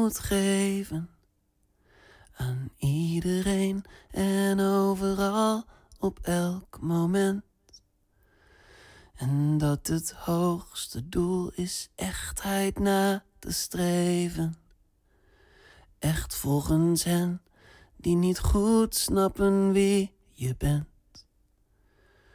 moet geven aan iedereen en overal op elk moment. En dat het hoogste doel is echtheid na te streven. Echt volgens hen die niet goed snappen wie je bent.